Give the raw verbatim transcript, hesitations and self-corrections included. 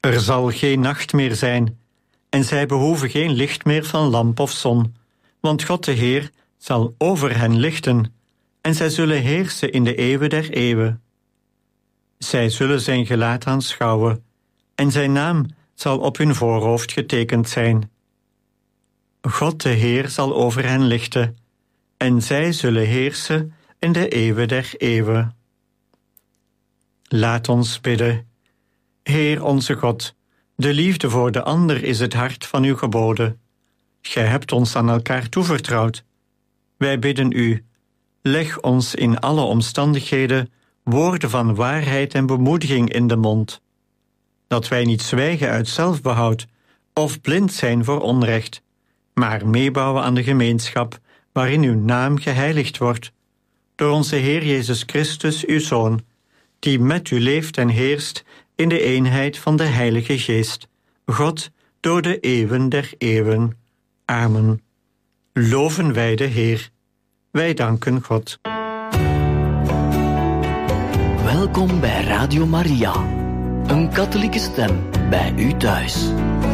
Er zal geen nacht meer zijn, en zij behoeven geen licht meer van lamp of zon, want God de Heer zal over hen lichten, en zij zullen heersen in de eeuwen der eeuwen. Zij zullen zijn gelaat aanschouwen, en zijn naam zal op hun voorhoofd getekend zijn. God de Heer zal over hen lichten, en zij zullen heersen in de eeuwen der eeuwen. Laat ons bidden. Heer onze God, de liefde voor de ander is het hart van uw geboden. Gij hebt ons aan elkaar toevertrouwd. Wij bidden u, leg ons in alle omstandigheden woorden van waarheid en bemoediging in de mond, dat wij niet zwijgen uit zelfbehoud of blind zijn voor onrecht, maar meebouwen aan de gemeenschap waarin uw naam geheiligd wordt, door onze Heer Jezus Christus, uw Zoon, die met u leeft en heerst in de eenheid van de Heilige Geest, God door de eeuwen der eeuwen. Amen. Loven wij de Heer. Wij danken God. Welkom bij Radio Maria, een katholieke stem bij u thuis.